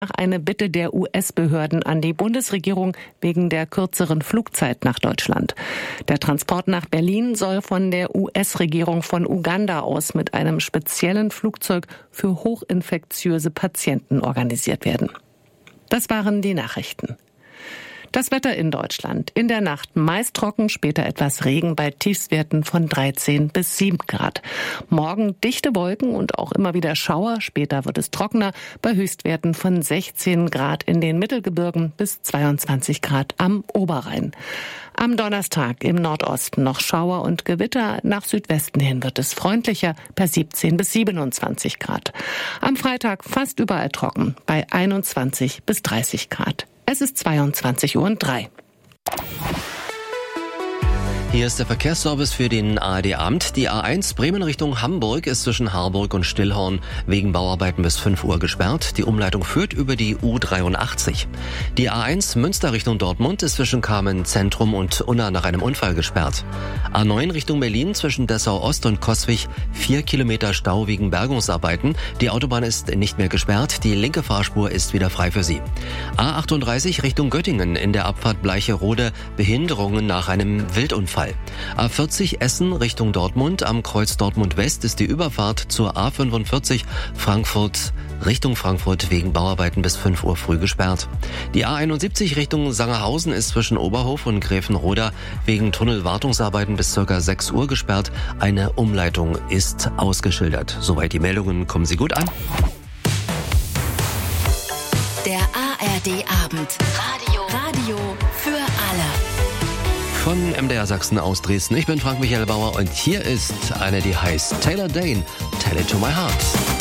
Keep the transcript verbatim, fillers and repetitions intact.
Eine Bitte der U S-Behörden an die Bundesregierung wegen der kürzeren Flugzeit nach Deutschland. Der Transport nach Berlin soll von der U S-Regierung von Uganda aus mit einem speziellen Flugzeug für hochinfektiöse Patienten organisiert werden. Das waren die Nachrichten. Das Wetter in Deutschland. In der Nacht meist trocken, später etwas Regen bei Tiefstwerten von dreizehn bis sieben Grad. Morgen dichte Wolken und auch immer wieder Schauer. Später wird es trockener bei Höchstwerten von sechzehn Grad in den Mittelgebirgen bis zweiundzwanzig Grad am Oberrhein. Am Donnerstag im Nordosten noch Schauer und Gewitter. Nach Südwesten hin wird es freundlicher bei siebzehn bis siebenundzwanzig Grad. Am Freitag fast überall trocken bei einundzwanzig bis dreißig Grad. Es ist zweiundzwanzig Uhr und drei. Hier ist der Verkehrsservice für den A R D-Abend. Die A eins Bremen Richtung Hamburg ist zwischen Harburg und Stillhorn wegen Bauarbeiten bis fünf Uhr gesperrt. Die Umleitung führt über die U dreiundachtzig. Die A eins Münster Richtung Dortmund ist zwischen Kamen Zentrum und Unna nach einem Unfall gesperrt. A neun Richtung Berlin zwischen Dessau Ost und Coswig vier Kilometer Stau wegen Bergungsarbeiten. Die Autobahn ist nicht mehr gesperrt. Die linke Fahrspur ist wieder frei für Sie. A achtunddreißig Richtung Göttingen in der Abfahrt Bleicherode Behinderungen nach einem Wildunfall. A vierzig Essen Richtung Dortmund. Am Kreuz Dortmund West ist die Überfahrt zur A fünfundvierzig Frankfurt Richtung Frankfurt wegen Bauarbeiten bis fünf Uhr früh gesperrt. Die A einundsiebzig Richtung Sangerhausen ist zwischen Oberhof und Gräfenroda wegen Tunnelwartungsarbeiten bis ca. sechs Uhr gesperrt. Eine Umleitung ist ausgeschildert. Soweit die Meldungen. Kommen Sie gut an. Der A R D-Abend. Radio. Radio für alle. Von M D R Sachsen aus Dresden. Ich bin Frank Michael Bauer und hier ist eine, die heißt Taylor Dane, Tell It to My Heart.